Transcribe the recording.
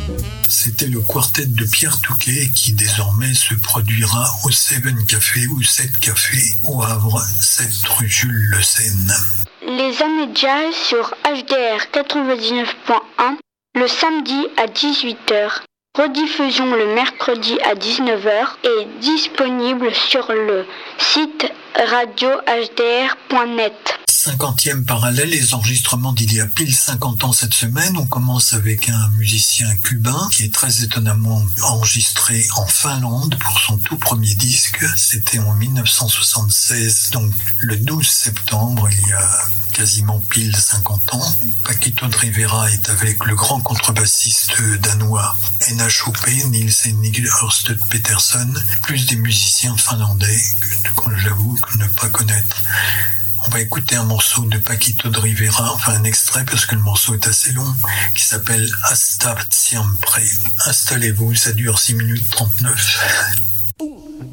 C'était le quartet de Pierre Touquet qui désormais se produira au Seven Café ou 7 Café au Havre, 7 rue Jules Le Seine. Les années jazz sur HDR 99.1 le samedi à 18h. Rediffusion le mercredi à 19h et disponible sur le site radiohdr.net. 50e parallèle, les enregistrements d'il y a pile 50 ans cette semaine. On commence avec un musicien cubain qui est très étonnamment enregistré en Finlande pour son tout premier disque. C'était en 1976, donc le 12 septembre, il y a quasiment pile 50 ans. Paquito de Rivera est avec le grand contrebassiste danois NHOP, Nils Henning Ørsted Petersen, plus des musiciens finlandais que j'avoue ne pas connaître. On va écouter un morceau de Paquito de Rivera, enfin un extrait parce que le morceau est assez long, qui s'appelle Hasta Siempre. Installez-vous, ça dure 6 minutes 39.